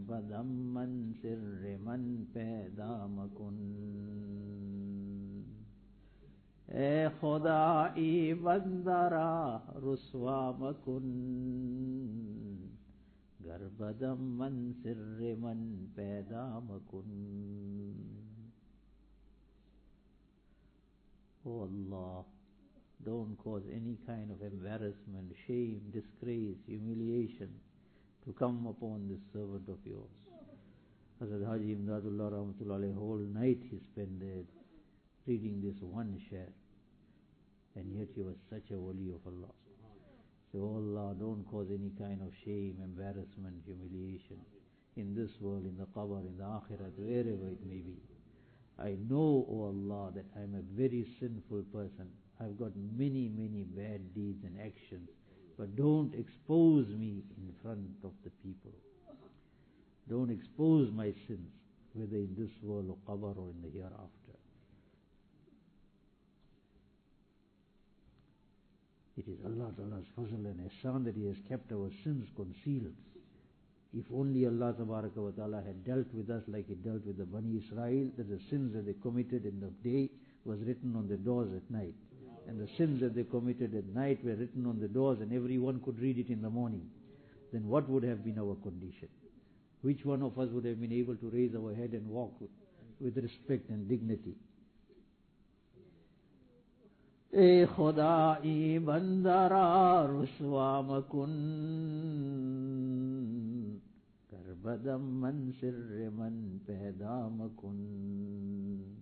गरबदम मन सिर्र मन पैदा मकुन। ए खुदा ई बंदरा रुस्वा मकुन, गरबदम मन सिर्र मन पैदा मकुन। Oh Allah, don't cause any kind of embarrassment, shame, disgrace, humiliation to come upon this servant of yours. Hazrat Haji Imdadullah Rahmatullah alayhi, whole night he spent there reading this one share, and yet he was such a wali of Allah. So Allah, don't cause any kind of shame, embarrassment, humiliation in this world, in the qabr, in the akhirat, wherever it may be. I know, O Allah, that I am a very sinful person. I've got many, many bad deeds and actions, but don't expose me in front of the people. Don't expose my sins, whether in this world or qabr or in the hereafter. It is Allah Ta'ala's fazl and ihsan that He has kept our sins concealed. If only Allah wa Ta'ala had dealt with us like He dealt with the Bani Israel, that the sins that they committed in the day was written on the doors at night, and the sins that they committed at night were written on the doors, and everyone could read it in the morning, then what would have been our condition? Which one of us would have been able to raise our head and walk with respect and dignity? ए खुदाई बंदरा रुस्वा मकुन, गरबदम मन सिर्र मन पैदा मकुन।